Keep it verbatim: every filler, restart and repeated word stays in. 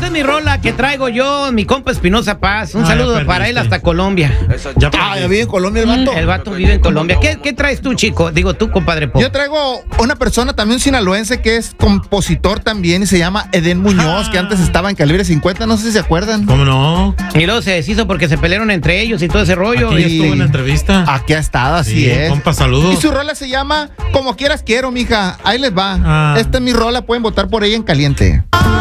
Esta es mi rola que traigo yo, mi compa Espinosa Paz. Un Ah, saludo para él hasta Colombia. Ya Ah, ya vive en Colombia el vato. El vato vive en Colombia. ¿Qué, qué traes tú, chico? Digo tú, compadre Pop. Yo traigo una persona también sinaloense que es compositor también y se llama Edén Muñoz, Ah. que antes estaba en Calibre cincuenta, no sé si se acuerdan. ¿Cómo no? Y luego se deshizo porque se pelearon entre ellos y todo ese rollo. Aquí Y- estuvo en la entrevista. Aquí ha estado, así Sí, es. compa, Y saludos. su rola se llama Como quieras quiero, mija. Ahí les va. Ah. Esta es mi rola, pueden votar por ella en caliente.